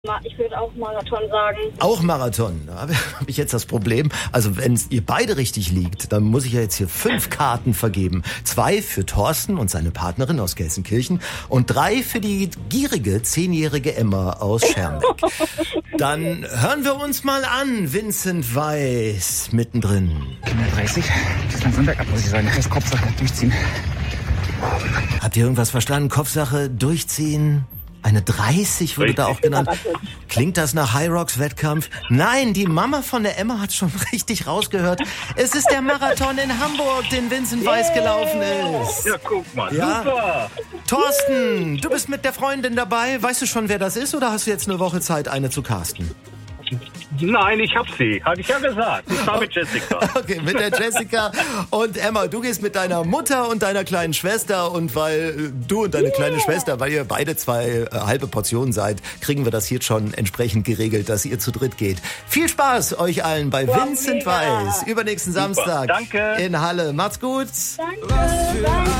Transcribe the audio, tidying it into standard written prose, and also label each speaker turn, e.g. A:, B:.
A: Ich würde auch Marathon sagen.
B: Auch Marathon. Da habe ich jetzt das Problem. Also wenn ihr beide richtig liegt, dann muss ich ja jetzt hier 5 Karten vergeben. 2 für Thorsten und seine Partnerin aus Gelsenkirchen und 3 für die gierige 10-jährige Emma aus Schermbeck. Dann hören wir uns mal an. Vincent Weiss mittendrin.
C: Kinder 30, das ist mein Sonntag ab, muss ich sagen. Das Kopfsache durchziehen.
B: Habt ihr irgendwas verstanden? Kopfsache durchziehen? Eine 30 wurde da auch genannt. Klingt das nach High Rocks Wettkampf? Nein, die Mama von der Emma hat schon richtig rausgehört. Es ist der Marathon in Hamburg, den Vincent Weiss gelaufen ist.
D: Ja, guck mal,
B: Ja.
D: super.
B: Thorsten, du bist mit der Freundin dabei. Weißt du schon, wer das ist, oder hast du jetzt eine Woche Zeit, eine zu casten?
D: Nein, ich hab sie. Hatte ich ja gesagt. Ich war mit Jessica.
B: Okay, mit der Jessica. Und Emma, du gehst mit deiner Mutter und deiner kleinen Schwester. Und weil du und deine kleine Schwester, weil ihr beide 2 halbe Portionen seid, kriegen wir das hier schon entsprechend geregelt, dass ihr zu dritt geht. Viel Spaß euch allen bei Vincent Weiss. Übernächsten Samstag
D: Danke.
B: in Halle. Macht's gut.
A: Danke.